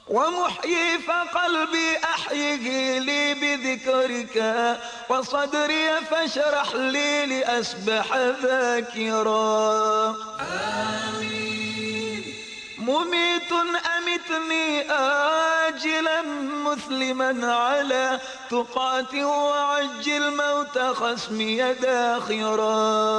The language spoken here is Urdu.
ومحيي فقلبي أحيه لي بذكرك، وصدري فاشرح لي لأسبح ذاكرا. آمين. مميت أمتني آجلا مسلما على تقات، وعجل موت خصمي داخرا.